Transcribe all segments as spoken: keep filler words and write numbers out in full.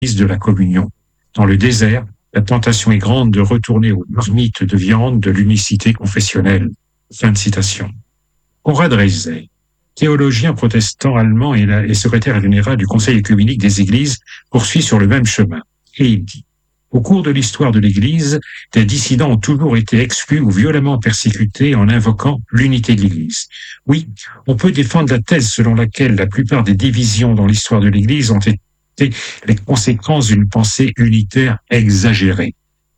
de la communion. Dans le désert, la tentation est grande de retourner aux marmites de viande de l'unicité confessionnelle. Fin de citation. Konrad Reiser, théologien protestant allemand et, la, et secrétaire général du Conseil œcuménique des Églises, poursuit sur le même chemin. Et il dit: au cours de l'histoire de l'Église, des dissidents ont toujours été exclus ou violemment persécutés en invoquant l'unité de l'Église. Oui, on peut défendre la thèse selon laquelle la plupart des divisions dans l'histoire de l'Église ont été les conséquences d'une pensée unitaire exagérée.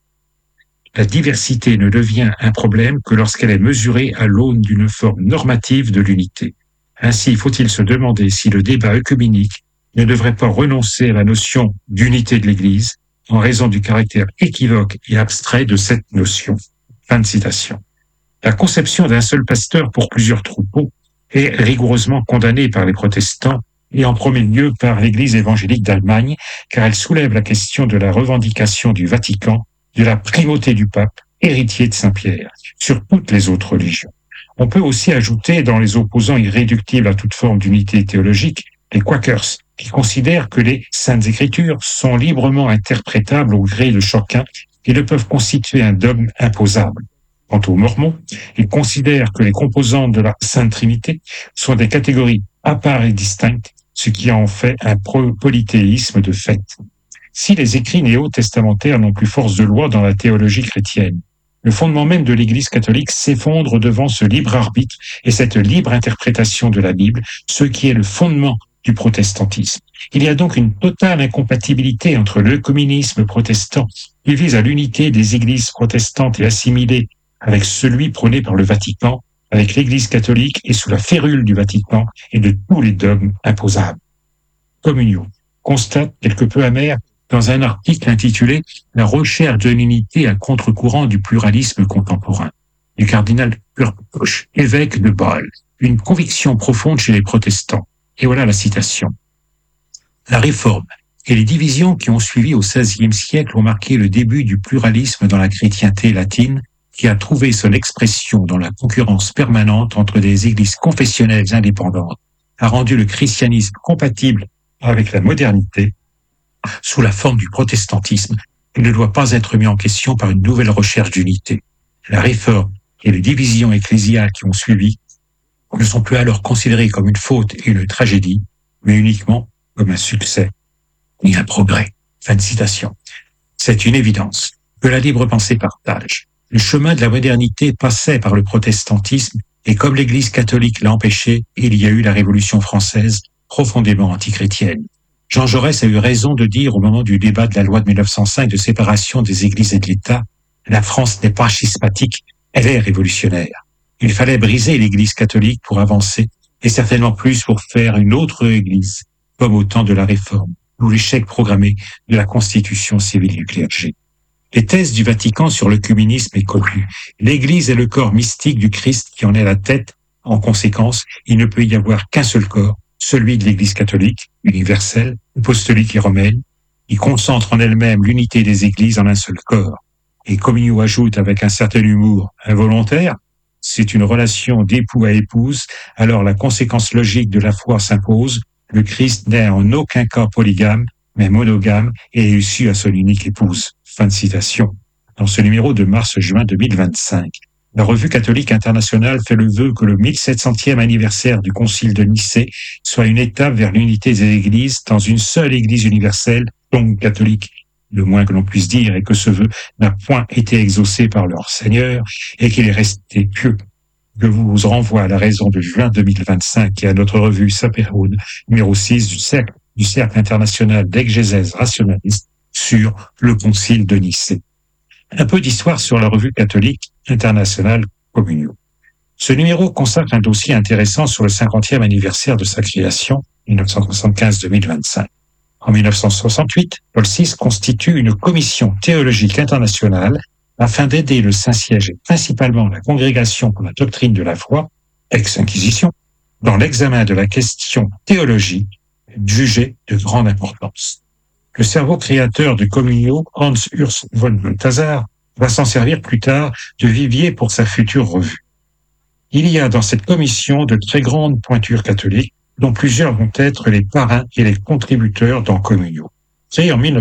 La diversité ne devient un problème que lorsqu'elle est mesurée à l'aune d'une forme normative de l'unité. Ainsi, faut-il se demander si le débat œcuménique ne devrait pas renoncer à la notion d'unité de l'Église en raison du caractère équivoque et abstrait de cette notion. Fin de citation. La conception d'un seul pasteur pour plusieurs troupeaux est rigoureusement condamnée par les protestants et en premier lieu par l'Église évangélique d'Allemagne, car elle soulève la question de la revendication du Vatican, de la primauté du pape, héritier de Saint-Pierre, sur toutes les autres religions. On peut aussi ajouter dans les opposants irréductibles à toute forme d'unité théologique, les Quakers, qui considèrent que les Saintes Écritures sont librement interprétables au gré de chacun et ne peuvent constituer un dogme imposable. Quant aux Mormons, ils considèrent que les composantes de la Sainte Trinité sont des catégories à part et distinctes, ce qui en fait un polythéisme de fait. Si les écrits néo-testamentaires n'ont plus force de loi dans la théologie chrétienne, le fondement même de l'Église catholique s'effondre devant ce libre arbitre et cette libre interprétation de la Bible, ce qui est le fondement du protestantisme. Il y a donc une totale incompatibilité entre l'œcuménisme protestant, qui vise à l'unité des églises protestantes et assimilées, avec celui prôné par le Vatican, avec l'Église catholique et sous la férule du Vatican et de tous les dogmes imposables. Communio constate quelque peu amer dans un article intitulé « La recherche de l'unité à contre-courant du pluralisme contemporain » du cardinal Kurkosch, évêque de Bâle, une conviction profonde chez les protestants. Et voilà la citation. La Réforme et les divisions qui ont suivi au seizième siècle ont marqué le début du pluralisme dans la chrétienté latine, qui a trouvé son expression dans la concurrence permanente entre des églises confessionnelles indépendantes, a rendu le christianisme compatible avec la modernité sous la forme du protestantisme et ne doit pas être mis en question par une nouvelle recherche d'unité. La Réforme et les divisions ecclésiales qui ont suivi ne sont plus alors considérées comme une faute et une tragédie, mais uniquement comme un succès et un progrès. Fin de citation. C'est une évidence que la libre pensée partage. Le chemin de la modernité passait par le protestantisme et comme l'Église catholique l'a empêché, il y a eu la Révolution française profondément antichrétienne. Jean Jaurès a eu raison de dire au moment du débat de la loi de mille neuf cent cinq de séparation des églises et de l'État, la France n'est pas schismatique, elle est révolutionnaire. Il fallait briser l'Église catholique pour avancer et certainement plus pour faire une autre Église, comme au temps de la Réforme ou l'échec programmé de la constitution civile du clergé. Les thèses du Vatican sur l'œcuménisme est connue. L'Église est le corps mystique du Christ qui en est la tête. En conséquence, il ne peut y avoir qu'un seul corps, celui de l'Église catholique, universelle, apostolique et romaine, qui concentre en elle-même l'unité des églises en un seul corps. Et Communio ajoute avec un certain humour involontaire, c'est une relation d'époux à épouse, alors la conséquence logique de la foi s'impose, le Christ n'est en aucun cas polygame, mais monogame et est issu à son unique épouse. Fin de citation. Dans ce numéro de mars-juin deux mille vingt-cinq, la Revue catholique internationale fait le vœu que le mille sept centième anniversaire du Concile de Nicée soit une étape vers l'unité des églises dans une seule église universelle, donc catholique. Le moins que l'on puisse dire est que ce vœu n'a point été exaucé par leur Seigneur et qu'il est resté pieux. Je vous renvoie à la raison de juin deux mille vingt-cinq et à notre revue Saperone, numéro six du cercle, du cercle international d'exégèse rationaliste sur le Concile de Nicée. Un peu d'histoire sur la revue catholique internationale Communio. Ce numéro consacre un dossier intéressant sur le cinquantième anniversaire de sa création, mille neuf cent soixante-quinze à deux mille vingt-cinq. En mille neuf cent soixante-huit, Paul six constitue une commission théologique internationale afin d'aider le Saint-Siège et principalement la Congrégation pour la doctrine de la foi, ex-inquisition, dans l'examen de la question théologique jugée de grande importance. Le cerveau créateur de Communio, Hans Urs von Balthasar, va s'en servir plus tard de vivier pour sa future revue. Il y a dans cette commission de très grandes pointures catholiques, dont plusieurs vont être les parrains et les contributeurs dans Communio. Créé en